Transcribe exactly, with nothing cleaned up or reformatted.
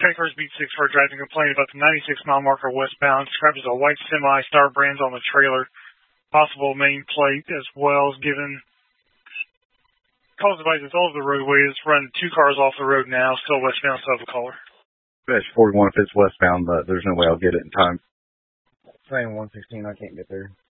Packers beat six for driving complaint about the ninety-six mile marker westbound. Described as a white semi, Star Brands on the trailer. Possible main plate as well as given. Calls device is all over the roadway. It's running two cars off the road now. Still westbound, still have a caller. That's forty-one if it's westbound, but there's no way I'll get it in time. Saying one sixteen, I can't get there.